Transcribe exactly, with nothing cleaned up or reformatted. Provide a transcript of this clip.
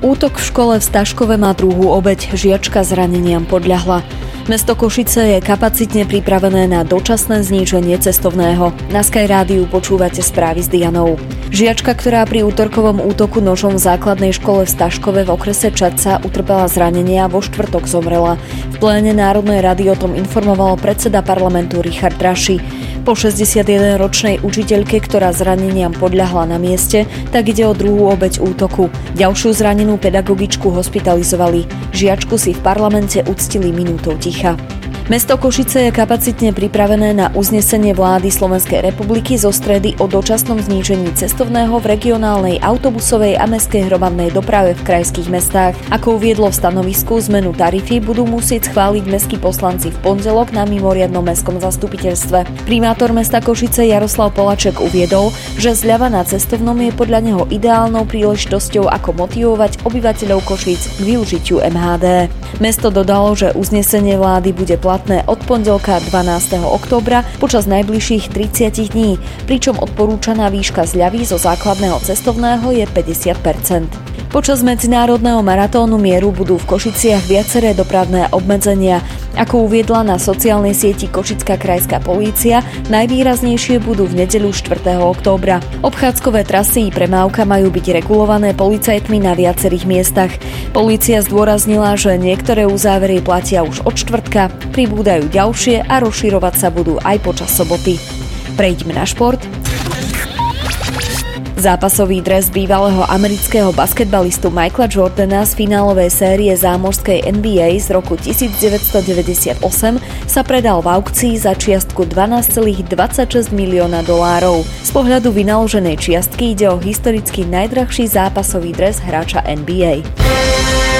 Útok v škole v Staškove má druhú obeť, žiačka zraneniam podľahla. Mesto Košice je kapacitne pripravené na dočasné zníženie cestovného. Na Sky rádiu počúvate správy s Dianou. Žiačka, ktorá pri útorkovom útoku nožom v základnej škole v Staškove v okrese Čadca utrpela zranenia, vo štvrtok zomrela. V pléne Národnej rady o tom informoval predseda parlamentu Richard Raši. Po šesťdesiatjedenročnej učiteľke, ktorá zraneniam podľahla na mieste, tak ide o druhú obeť útoku. Ďalšiu zranenú pedagogičku hospitalizovali. Žiačku si v parlamente uctili minútou ticha. Mesto Košice je kapacitne pripravené na uznesenie vlády Slovenskej republiky zo stredy o dočasnom znížení cestovného v regionálnej autobusovej a mestskej hromadnej doprave v krajských mestách. Ako uviedlo v stanovisku, zmenu tarify budú musieť schváliť mestskí poslanci v pondelok na mimoriadnom mestskom zastupiteľstve. Primátor mesta Košice Jaroslav Polaček uviedol, že zľava na cestovnom je podľa neho ideálnou príležitosťou, ako motivovať obyvateľov Košíc k využitiu em há dé. Mesto dodalo, že uznesenie vlády bude platné od pondelka dvanásteho októbra počas najbližších tridsať dní, pričom odporúčaná výška zľavy zo základného cestovného je päťdesiat percent. Počas medzinárodného maratónu mieru budú v Košiciach viaceré dopravné obmedzenia. Ako uviedla na sociálnej sieti Košická krajská polícia, najvýraznejšie budú v nedeľu štvrtého októbra. Obchádzkové trasy i premávka majú byť regulované policajtmi na viacerých miestach. Polícia zdôraznila, že niektoré uzávery platia už od štvrtka, pribúdajú ďalšie a rozširovať sa budú aj počas soboty. Prejdime na šport. Zápasový dres bývalého amerického basketbalistu Michaela Jordana z finálovej série zámořskej en bí ej z roku devätnásťstodeväťdesiatosem sa predal v aukcii za čiastku dvanásť celá dvadsaťšesť milióna dolárov. Z pohľadu vynaloženej čiastky ide o historicky najdrahší zápasový dres hráča en bí ej.